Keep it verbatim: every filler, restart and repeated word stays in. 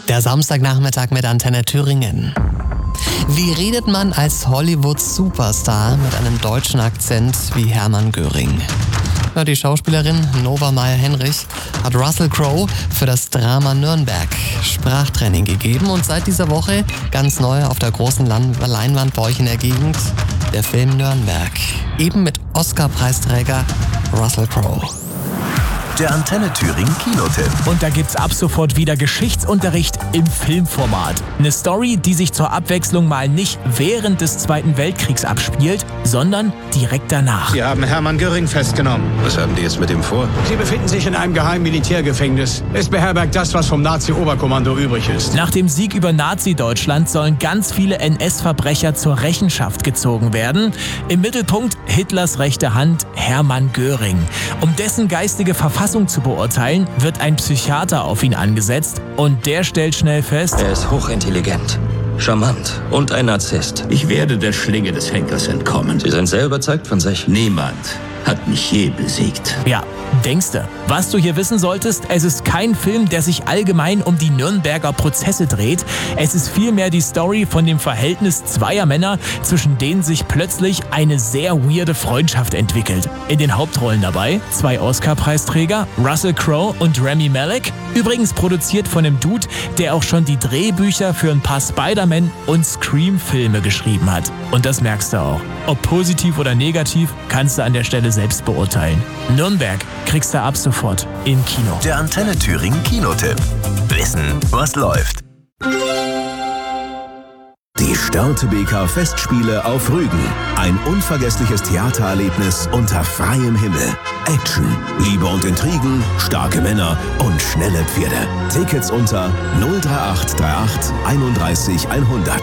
Der Samstagnachmittag mit Antenne Thüringen. Wie redet man als Hollywood-Superstar mit einem deutschen Akzent wie Hermann Göring? Ja, die Schauspielerin Nova Meyer-Henrich hat Russell Crowe für das Drama Nürnberg Sprachtraining gegeben und seit dieser Woche ganz neu auf der großen Leinwand bei euch in der Gegend der Film Nürnberg. Eben mit Oscar-Preisträger Russell Crowe. Der Antenne Thüringen Kinotipp. Und da gibt's ab sofort wieder Geschichtsunterricht im Filmformat. Eine Story, die sich zur Abwechslung mal nicht während des Zweiten Weltkriegs abspielt, sondern direkt danach. Sie haben Hermann Göring festgenommen. Was haben die jetzt mit ihm vor? Sie befinden sich in einem geheimen Militärgefängnis. Es beherbergt das, was vom Nazi-Oberkommando übrig ist. Nach dem Sieg über Nazi-Deutschland sollen ganz viele N S-Verbrecher zur Rechenschaft gezogen werden. Im Mittelpunkt Hitlers rechte Hand Hermann Göring. Um dessen geistige Verfassung zu beurteilen, wird ein Psychiater auf ihn angesetzt und der stellt schnell fest: Er ist hochintelligent, charmant und ein Narzisst. Ich werde der Schlinge des Henkers entkommen. Sie sind sehr überzeugt von sich. Niemand hat mich je besiegt. Ja, denkste. Was du hier wissen solltest, es ist kein Film, der sich allgemein um die Nürnberger Prozesse dreht. Es ist vielmehr die Story von dem Verhältnis zweier Männer, zwischen denen sich plötzlich eine sehr weirde Freundschaft entwickelt. In den Hauptrollen dabei zwei Oscar-Preisträger, Russell Crowe und Rami Malek. Übrigens produziert von einem Dude, der auch schon die Drehbücher für ein paar Spider-Man- und Scream-Filme geschrieben hat. Und das merkst du auch. Ob positiv oder negativ, kannst du an der Stelle selbst beurteilen. Nürnberg kriegst du ab sofort im Kino. Der Antenne Thüringen Kinotipp. Wissen, was läuft. Die Störtebeker Festspiele auf Rügen. Ein unvergessliches Theatererlebnis unter freiem Himmel. Action, Liebe und Intrigen, starke Männer und schnelle Pferde. Tickets unter null drei acht drei acht einunddreißig hundert.